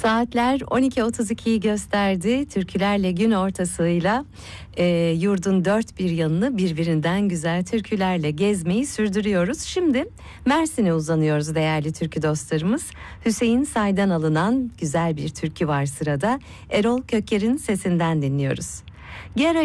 Saatler 12.32'yi gösterdi. Türkülerle gün ortasıyla yurdun dört bir yanını birbirinden güzel türkülerle gezmeyi sürdürüyoruz. Şimdi Mersin'e uzanıyoruz değerli türkü dostlarımız. Hüseyin Say'dan alınan güzel bir türkü var sırada. Erol Köker'in sesinden dinliyoruz.